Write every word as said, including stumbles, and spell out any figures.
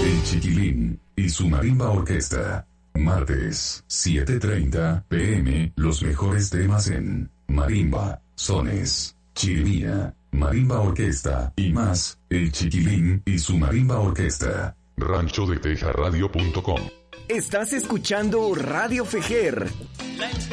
El Chiquilín y su Marimba Orquesta. Martes, siete y treinta pm, los mejores temas en marimba, sones, chirimía, marimba orquesta y más. El Chiquilín y su Marimba Orquesta. rancho de teja radio punto com. Estás escuchando Radio Fejer.